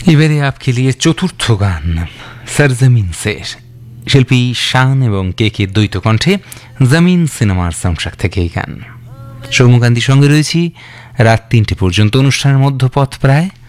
এবারে आपके लिए চতুর্থ গান সরজমিন সে, শিল্পী শান এবং কে দ্বৈত কণ্ঠে জমিন সিনেমার সাউন্ডট্র্যাক থেকে এই গান। সৌম্যকান্তির সঙ্গে রয়েছি রাত 3টে পর্যন্ত, অনুষ্ঠানের মধ্যপথ প্রায়।